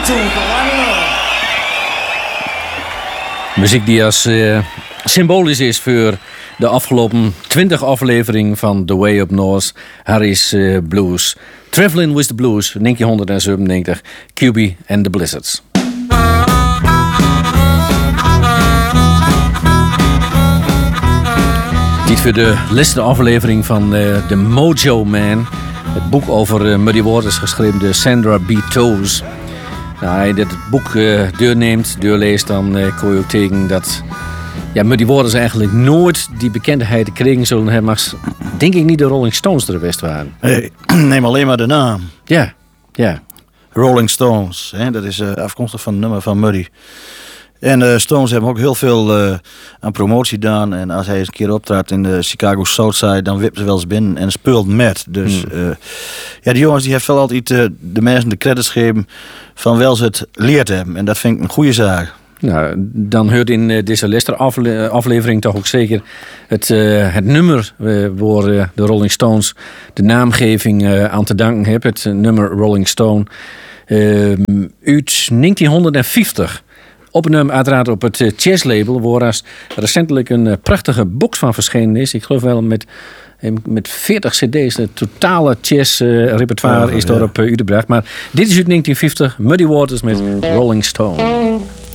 Muziek die als symbolisch is voor de afgelopen 20 afleveringen van The Way Up North, Harry's Blues. Traveling with the Blues, 1997, QB and the Blizzards. Dit voor de laatste aflevering van The Mojo Man. Het boek over Muddy Waters, geschreven door Sandra B. Toews. Nou, als je dit boek doorleest, dan kon je ook tegen dat Muddy Waters eigenlijk nooit die bekendheid gekregen zullen hebben. Maar denk ik niet de Rolling Stones er best waren. Nee, neem alleen maar de naam. Ja. Rolling Stones, hè? Dat is afkomstig van het nummer van Muddy. En de Stones hebben ook heel veel aan promotie gedaan. En als hij eens een keer optraadt in de Chicago Southside, dan wippen ze wel eens binnen en speelt met. Dus die jongens die heeft wel altijd de mensen de credits gegeven van wel ze het leerd hebben. En dat vind ik een goede zaak. Nou, dan hoort in deze laatste aflevering toch ook zeker het nummer waar de Rolling Stones de naamgeving aan te danken hebben. Het nummer Rolling Stone uit 1950. Opgenomen uiteraard op het jazzlabel, waar recentelijk een prachtige box van verschenen is. Ik geloof wel met 40 cd's. Het totale jazzrepertoire is daarop uitgebracht. Maar dit is uit 1950, Muddy Waters met Rolling Stone.